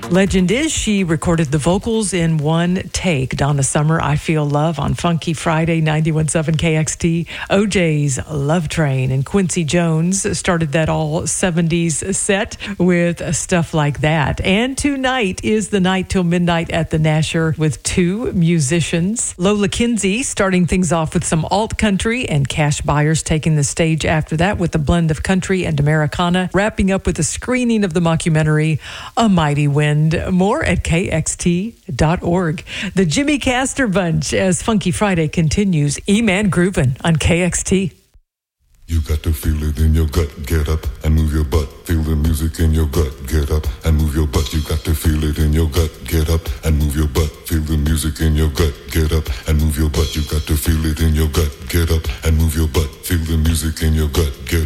Legend is she recorded the vocals in one take. Donna Summer, I Feel Love on Funky Friday, 91.7 KXT. OJ's Love Train. And Quincy Jones started that all 70s set with stuff like that. And tonight is the night till midnight at the Nasher with two musicians. Lola Kinsey starting things off with some alt country, and Cash Byers taking the stage after that with a blend of country and Americana, wrapping up with a screening of the mockumentary A Mighty Wind. More at kxt.org. The Jimmy Castor Bunch as Funky Friday continues. E-Man Groovin' on KXT. You got to feel it in your gut, get up and move your butt. Feel the music in your gut, get up and move your butt. You got to feel it in your gut, get up and move your butt. Feel the music in your gut, get up and move your butt. You got to feel it in your gut, get up and move your butt. Feel the music in your gut, get